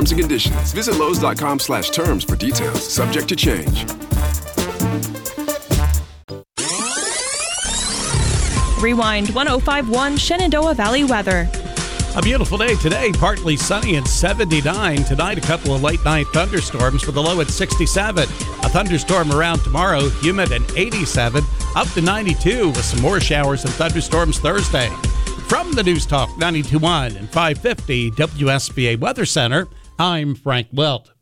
terms and conditions. Visit Lowe's.com/terms for details. Subject to change. Rewind 105.1 Shenandoah Valley weather. A beautiful day today, partly sunny and 79. Tonight, a couple of late night thunderstorms with a low at 67. A thunderstorm around tomorrow, humid and 87. Up to 92 with some more showers and thunderstorms Thursday. From the News Talk 92.1 and 550 WSBA Weather Center, I'm Frank Wilt.